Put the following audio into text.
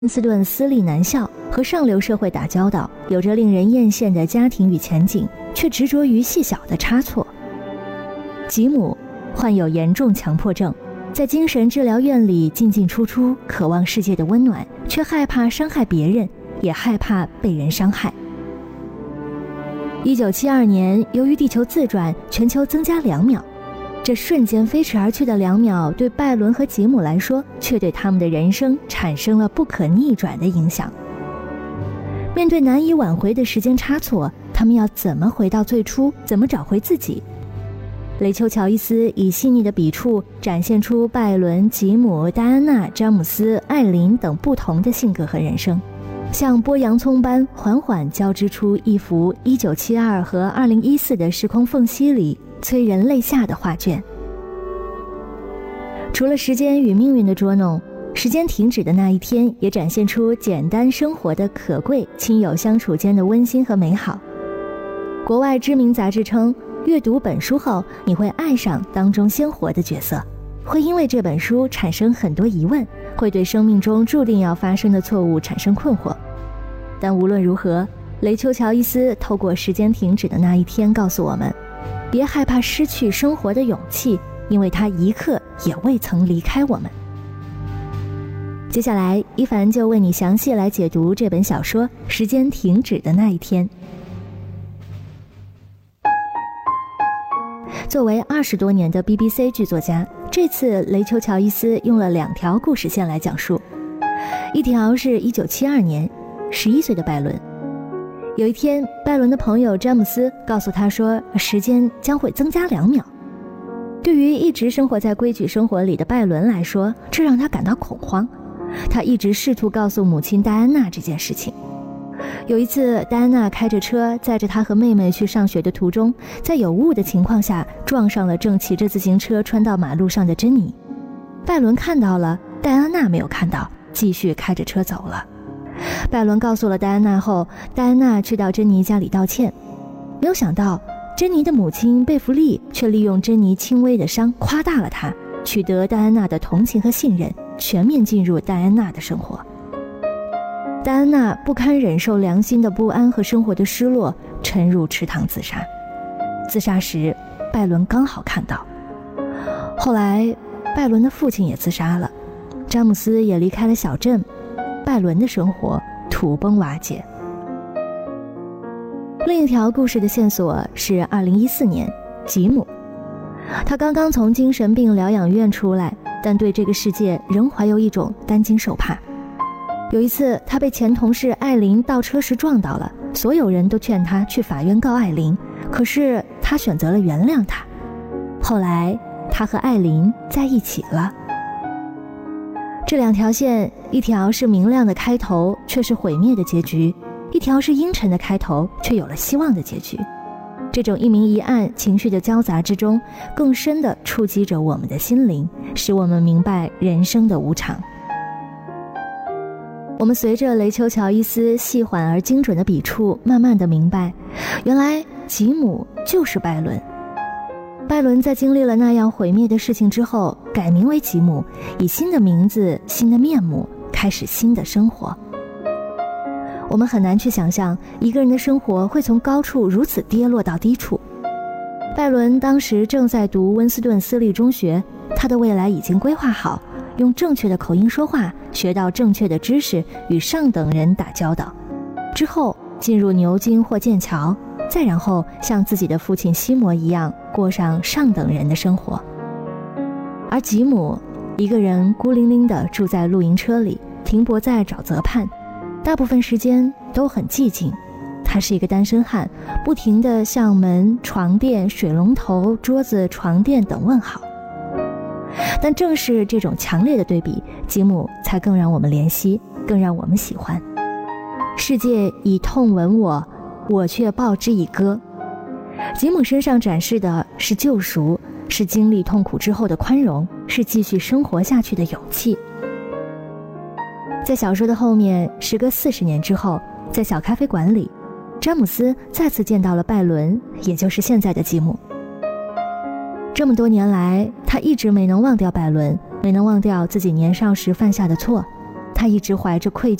温斯顿私立男校，和上流社会打交道，有着令人艳羡的家庭与前景，却执着于细小的差错。吉姆患有严重强迫症，在精神治疗院里进进出出，渴望世界的温暖，却害怕伤害别人，也害怕被人伤害。1972年，由于地球自转，全球增加2秒，这瞬间飞驰而去的2秒，对拜伦和吉姆来说，却对他们的人生产生了不可逆转的影响。面对难以挽回的时间差错，他们要怎么回到最初，怎么找回自己？雷丘·乔伊斯以细腻的笔触展现出拜伦、吉姆、戴安娜、詹姆斯、艾琳等不同的性格和人生，像剥洋葱般缓缓交织出一幅1972和2014的时空缝隙里催人泪下的画卷。除了时间与命运的捉弄，时间停止的那一天也展现出简单生活的可贵，亲友相处间的温馨和美好。国外知名杂志称，阅读本书后，你会爱上当中鲜活的角色，会因为这本书产生很多疑问，会对生命中注定要发生的错误产生困惑。但无论如何，雷丘·乔伊斯透过时间停止的那一天告诉我们，别害怕失去生活的勇气，因为它一刻也未曾离开我们。接下来，一凡就为你详细来解读这本小说《时间停止的那一天》。作为20多年的 BBC 剧作家，这次雷丘·乔伊斯用了2条故事线来讲述。一条是1972年，11岁的拜伦。有一天，拜伦的朋友詹姆斯告诉他说，时间将会增加2秒。对于一直生活在规矩生活里的拜伦来说，这让他感到恐慌。他一直试图告诉母亲戴安娜这件事情。有一次，戴安娜开着车载着她和妹妹去上学的途中，在有雾的情况下撞上了正骑着自行车穿到马路上的珍妮。拜伦看到了，戴安娜没有看到，继续开着车走了。拜伦告诉了戴安娜后，戴安娜去到珍妮家里道歉。没有想到，珍妮的母亲贝弗利却利用珍妮轻微的伤夸大了她，取得戴安娜的同情和信任，全面进入戴安娜的生活。戴安娜不堪忍受良心的不安和生活的失落，沉入池塘自杀。自杀时，拜伦刚好看到。后来，拜伦的父亲也自杀了，詹姆斯也离开了小镇，拜伦的生活土崩瓦解。另一条故事的线索是2014年，吉姆。他刚刚从精神病疗养院出来，但对这个世界仍怀有一种担惊受怕。有一次，他被前同事艾琳倒车时撞到了，所有人都劝他去法院告艾琳，可是他选择了原谅他。后来，他和艾琳在一起了。这2条线，一条是明亮的开头，却是毁灭的结局；一条是阴沉的开头，却有了希望的结局。这种一明一暗情绪的交杂之中，更深地触及着我们的心灵，使我们明白人生的无常。我们随着雷丘·乔伊斯细缓而精准的笔触，慢慢地明白，原来吉姆就是拜伦。拜伦在经历了那样毁灭的事情之后，改名为吉姆，以新的名字、新的面目，开始新的生活。我们很难去想象一个人的生活会从高处如此跌落到低处。拜伦当时正在读温斯顿私立中学，他的未来已经规划好，用正确的口音说话，学到正确的知识，与上等人打交道，之后进入牛津或剑桥，再然后像自己的父亲西摩一样过上上等人的生活。而吉姆一个人孤零零地住在露营车里，停泊在沼泽畔，大部分时间都很寂静。他是一个单身汉，不停地向门、床垫、水龙头、桌子、床垫等问好。但正是这种强烈的对比，吉姆才更让我们怜惜，更让我们喜欢。世界以痛吻我，我却报之以歌。吉姆身上展示的是救赎，是经历痛苦之后的宽容，是继续生活下去的勇气。在小说的后面，时隔40年之后，在小咖啡馆里，詹姆斯再次见到了拜伦，也就是现在的吉姆。这么多年来，他一直没能忘掉拜伦，没能忘掉自己年少时犯下的错。 他一直怀着愧